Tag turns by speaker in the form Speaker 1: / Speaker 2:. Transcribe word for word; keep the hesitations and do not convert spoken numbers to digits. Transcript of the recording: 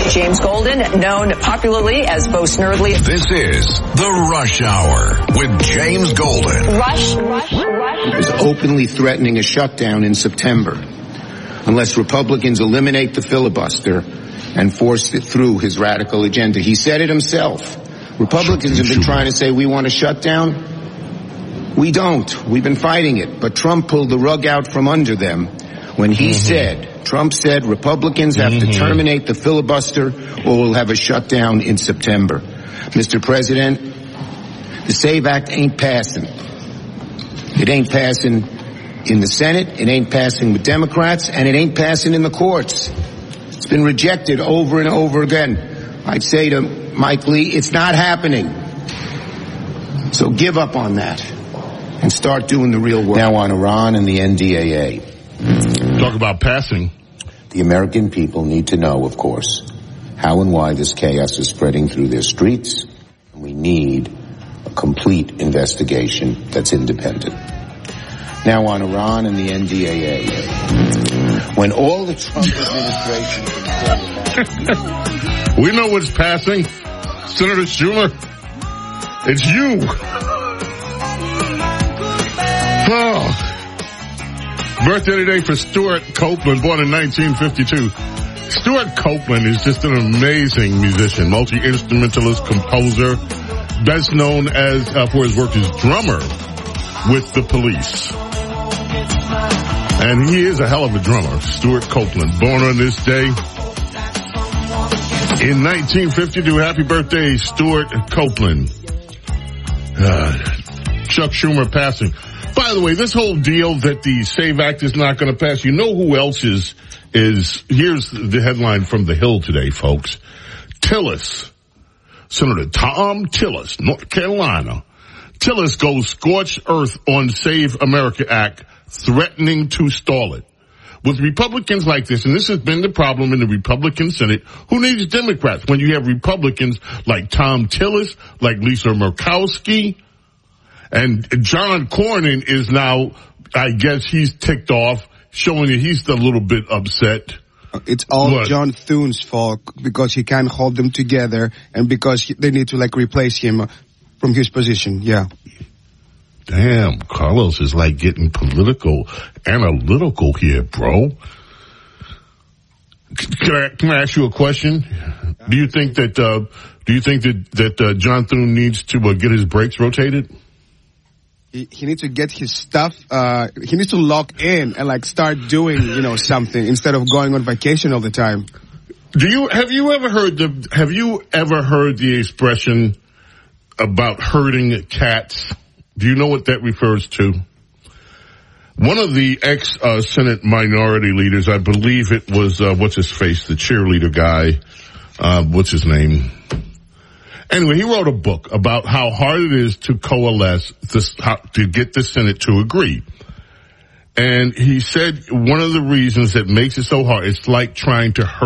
Speaker 1: James Golden, known popularly as Bo Snerdley.
Speaker 2: This is The Rush Hour with James Golden.
Speaker 1: Rush, Rush, Rush.
Speaker 3: Is openly threatening a shutdown in September unless Republicans eliminate the filibuster and force it through his radical agenda. He said it himself. Republicans have been trying to say we want a shutdown. We don't. We've been fighting it. But Trump pulled the rug out from under them when he mm-hmm. said, Trump said Republicans have mm-hmm. to terminate the filibuster or we'll have a shutdown in September. Mister President, the SAVE Act ain't passing. It ain't passing in the Senate, it ain't passing with Democrats, and it ain't passing in the courts. It's been rejected over and over again. I'd say to Mike Lee, it's not happening. So give up on that and start doing the real work.
Speaker 4: Now on Iran and the N D A A.
Speaker 5: Talk about passing.
Speaker 4: The American people need to know, of course, how and why this chaos is spreading through their streets. And we need a complete investigation that's independent. Now on Iran and the N D A A. When all the Trump administration...
Speaker 5: We know what's passing. Senator Schumer. It's you. Oh. Birthday today for Stuart Copeland, born in nineteen fifty-two. Stuart Copeland is just an amazing musician, multi-instrumentalist, composer, best known as uh, for his work as drummer with the Police. And he is a hell of a drummer, Stuart Copeland, born on this day in nineteen fifty-two. Happy birthday, Stuart Copeland. Uh, Chuck Schumer passing. By the way, this whole deal that the SAVE Act is not going to pass, you know who else is, is, here's the headline from The Hill today, folks. Tillis, Senator Tom Tillis, North Carolina. Tillis goes scorched earth on Save America Act, threatening to stall it. With Republicans like this, and this has been the problem in the Republican Senate, who needs Democrats when you have Republicans like Tom Tillis, like Lisa Murkowski, and John Cornyn is now, I guess he's ticked off, showing that he's a little bit upset.
Speaker 6: It's all
Speaker 5: what?
Speaker 6: John Thune's fault because he can't hold them together and because he, they need to like replace him from his position. Yeah.
Speaker 5: Damn, Carlos is like getting political, analytical here, bro. Can I, can I ask you a question? Do you think that, uh, do you think that, that, uh, John Thune needs to uh, get his brakes rotated?
Speaker 6: He, he needs to get his stuff, uh, he needs to lock in and like start doing, you know, something instead of going on vacation all the time.
Speaker 5: Do you, have you ever heard the, have you ever heard the expression about herding cats? Do you know what that refers to? One of the ex-Senate uh, minority leaders, I believe it was, uh, what's his face, the cheerleader guy, uh, what's his name? Anyway, he wrote a book about how hard it is to coalesce this, how, to get the Senate to agree. And he said one of the reasons that makes it so hard, it's like trying to herd